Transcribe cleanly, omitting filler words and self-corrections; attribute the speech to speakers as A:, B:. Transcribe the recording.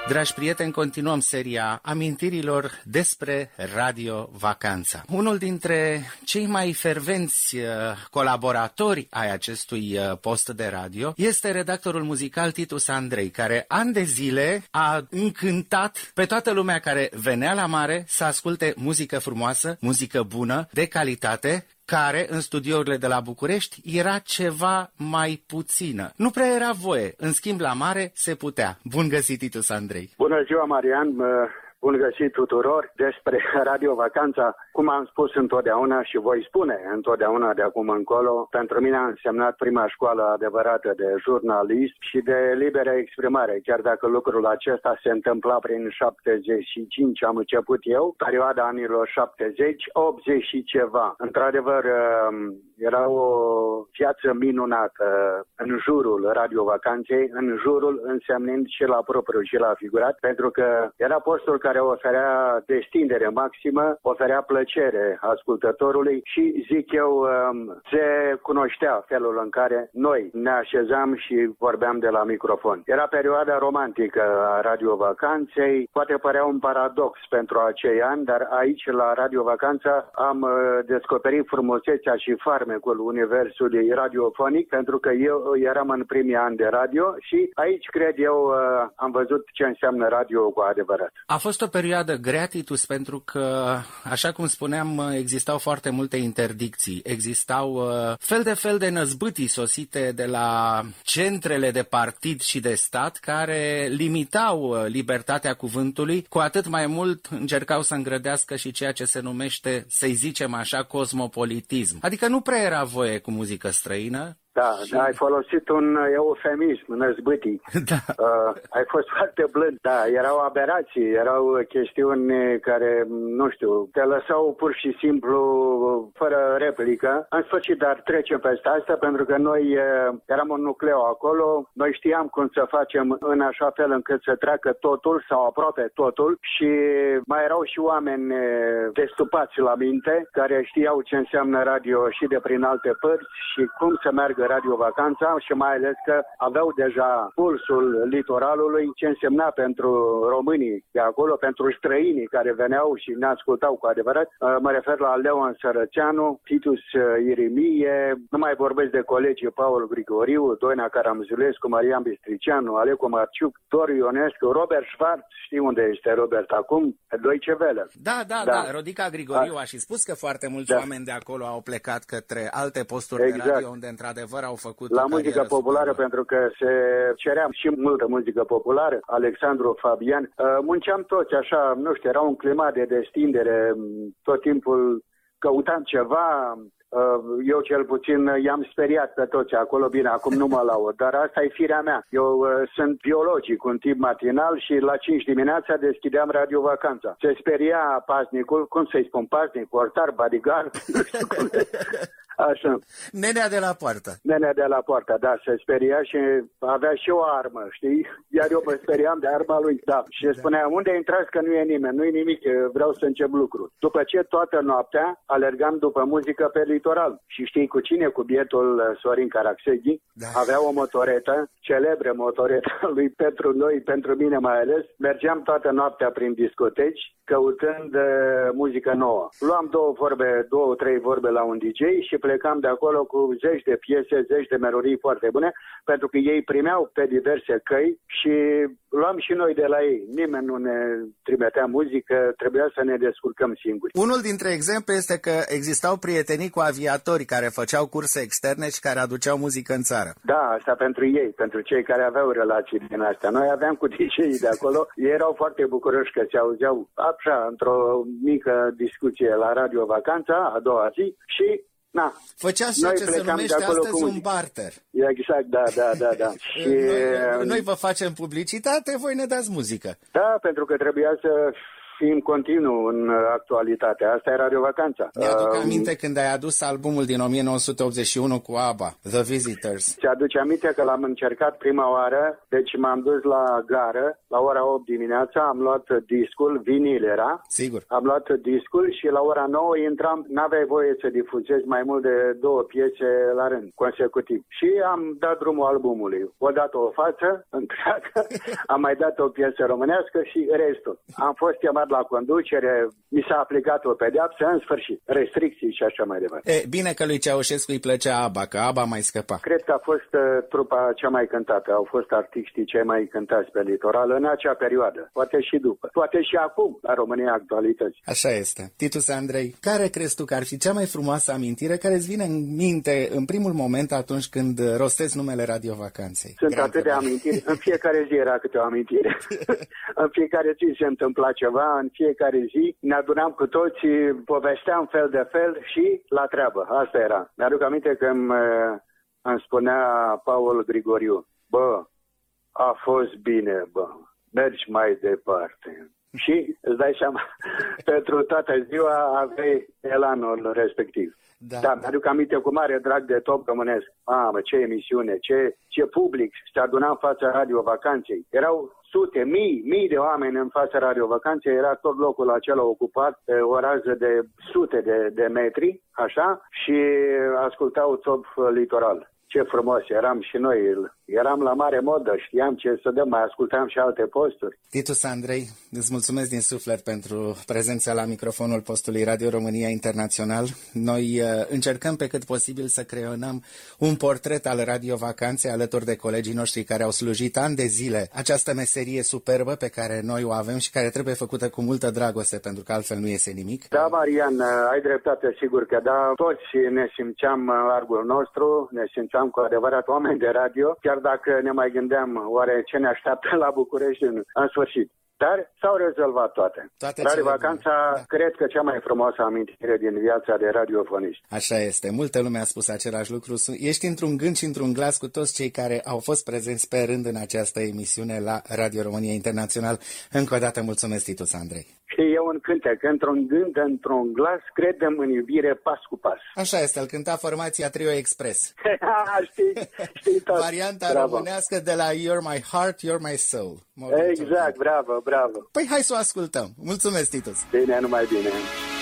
A: Dragi prieteni, continuăm seria amintirilor despre Radio Vacanța. Unul dintre cei mai fervenți colaboratori ai acestui post de radio este redactorul muzical Titus Andrei, care ani de zile a încântat pe toată lumea care venea la mare să asculte muzică frumoasă, muzică bună, de calitate, care în studiourile de la București era ceva mai puțină. Nu prea era voie, în schimb la mare se putea. Bun găsit, Titus Andrei!
B: Bună ziua, Marian! Bun găsit tuturor! Despre Radio Vacanța, cum am spus întotdeauna și voi spune întotdeauna de acum încolo, pentru mine a însemnat prima școală adevărată de jurnalist și de liberă exprimare, chiar dacă lucrul acesta se întâmpla prin 75, am început eu, perioada anilor 70, 80 și ceva. Într-adevăr, era o viață minunată în jurul Radio Vacanței, în jurul însemnând și la propriu și la figurat, pentru că era postul care oferea destindere maximă, oferea plăcere ascultătorului și, zic eu, se cunoștea felul în care noi ne așezam și vorbeam de la microfon. Era perioada romantică a Radio Vacanței, poate părea un paradox pentru acei ani, dar aici la Radio Vacanța am descoperit frumusețea și farmecul universului radiofonic, pentru că eu eram în primii ani de radio și aici, cred eu, am văzut ce înseamnă radio cu adevărat.
A: A fost o perioadă grea, Titus, pentru că, așa cum spuneam, existau foarte multe interdicții. Existau fel de năzbâtii sosite de la centrele de partid și de stat care limitau libertatea cuvântului, cu atât mai mult încercau să îngrădească și ceea ce se numește, să-i zicem așa, cosmopolitism. Adică nu prea era voie cu muzică străină.
B: Da, ai folosit un eufemism, năzbâtii.
A: Da.
B: Ai fost foarte blând. Da, erau aberații, erau chestiuni care, nu știu, te lăsau pur și simplu fără replică. În sfârșit, dar trecem peste asta, pentru că noi eram un nucleu acolo, noi știam cum să facem în așa fel încât să treacă totul sau aproape totul și mai erau și oameni destupați la minte, care știau ce înseamnă radio și de prin alte părți și cum să meargă Radio Vacanța și mai ales că aveau deja pulsul litoralului, ce însemna pentru românii de acolo, pentru străinii care veneau și ne ascultau cu adevărat. Mă refer la Leon Sărățeanu, Titus Irimie, nu mai vorbesc de colegii Paul Grigoriu, Doina Caramzulescu, Marian Bistricianu, Alecu Marciuc, Dor Ionescu, Robert Schwarz, știi unde este Robert acum? Deutsche Welle.
A: Da, Rodica Grigoriu a și spus că foarte mulți oameni de acolo au plecat către alte posturi de radio unde într-adevăr au făcut
B: la muzică populară, pentru că se cerea și multă muzică populară. Alexandru Fabian. Munceam toți așa, nu știu, era un climat de destindere, tot timpul căutam ceva. Eu cel puțin i-am speriat pe toți acolo, bine, acum nu mă laud, dar asta e firea mea. Eu sunt biologic, un tip matinal și la 5 dimineața deschideam Radio Vacanța. Se speria paznicul, cum să-i spun, paznic, portar, bodyguard, nu știu cum. Așa.
A: Nenea de la poartă.
B: Nenea de la poartă, da, se speria și avea și o armă, știi? Iar eu mă speriam de arma lui, da. Și spunea, unde intrați că nu e nimeni, nu e nimic, vreau să încep lucruri. După ce toată noaptea alergam după muzică pe litoral. Și știi cu cine? Cu bietul Sorin Caraxeghi. Da. Avea o motoretă, celebră motoretă lui pentru noi, pentru mine mai ales. Mergeam toată noaptea prin discoteci, căutând muzică nouă. Luam două, trei vorbe la un DJ și plecam de acolo cu zeci de piese, zeci de melodii foarte bune, pentru că ei primeau pe diverse căi și luam și noi de la ei. Nimeni nu ne trimitea muzică, trebuia să ne descurcăm singuri.
A: Unul dintre exemple este că existau prietenii cu aviatori care făceau curse externe și care aduceau muzică în țară.
B: Da, asta pentru ei, pentru cei care aveau relații din astea. Noi aveam cu DJ-ii de acolo, ei erau foarte bucuroși că se auzeau așa, într-o mică discuție la Radio Vacanța, a doua zi, și
A: făceați ceea ce se numește astăzi un barter.
B: Exact, da. Și
A: noi vă facem publicitate, voi ne dați muzică.
B: Da, pentru că trebuia să fi în continuu în actualitate. Asta e Radio Vacanța.
A: Mi-aduc aminte când ai adus albumul din 1981 cu ABBA, The Visitors.
B: Ți-aduce aminte că l-am încercat prima oară, deci m-am dus la gară, la ora 8 dimineața, am luat discul, vinil era.
A: Sigur.
B: Am luat discul și la ora 9 intram, n-aveai voie să difuzezi mai mult de 2 piese la rând, consecutiv. Și am dat drumul albumului. O dată o față întreagă, am mai dat o piesă românească și restul. Am fost chemat la conducere, mi s-a aplicat o pedeapsă, în sfârșit, restricții și așa mai departe.
A: Bine că lui Ceaușescu îi plăcea ABBA, că ABBA mai scăpa.
B: Cred că a fost trupa cea mai cântată, au fost artiștii cei mai cântați pe litoral în acea perioadă, poate și după, poate și acum, la România Actualități.
A: Așa este. Titus Andrei, care crezi tu că ar fi cea mai frumoasă amintire care îți vine în minte în primul moment atunci când rostezi numele Radio Vacanței?
B: Sunt atât de amintiri, în fiecare zi era câte o amintire. În fiecare zi se întâmpla ceva, în fiecare zi ne adunam cu toții, povesteam fel de fel și la treabă. Asta era. Mi-aduc aminte că îmi spunea Paul Grigoriu, bă, a fost bine, bă, mergi mai departe. Și îți dai seama, pentru toată ziua aveai elanul respectiv. Da, mi-aduc aminte cu mare drag de Top Românesc. Mamă, ce emisiune, ce public se aduna în fața Radio Vacanței. Erau sute, mii de oameni în fața Radio Vacanței, era tot locul acela ocupat, o rază de sute de metri, așa, și ascultau Top Litoral. Ce frumos eram și noi, eram la mare modă, știam ce să dăm, mai ascultam și alte posturi.
A: Titus Andrei, îți mulțumesc din suflet pentru prezența la microfonul postului Radio România Internațional. Noi încercăm pe cât posibil să creionăm un portret al Radio Vacanței alături de colegii noștri care au slujit ani de zile această meserie superbă pe care noi o avem și care trebuie făcută cu multă dragoste, pentru că altfel nu iese nimic.
B: Da, Marian, ai dreptate, sigur că da, toți ne simțeam largul nostru, ne simțeam cu adevărat oameni de radio, chiar dacă ne mai gândeam oare ce ne așteaptă la București în sfârșit. Dar s-au rezolvat toate. Radio Vacanța, cred că cea mai frumoasă amintire din viața de radiofonist.
A: Așa este. Multă lume a spus același lucru. Ești într-un gând și într-un glas cu toți cei care au fost prezenți pe rând în această emisiune la Radio România Internațional. Încă o dată mulțumesc, Titus Andrei.
B: Și eu un cântec, într-un gând, într-un glas, credem în iubire pas cu pas.
A: Așa este, îl cânta formația Trio Express.
B: știi tot.
A: Varianta românească de la You're My Heart, You're My Soul.
B: Exact, bravo.
A: Păi hai să o ascultăm. Mulțumesc, Titus.
B: Bine, numai bine.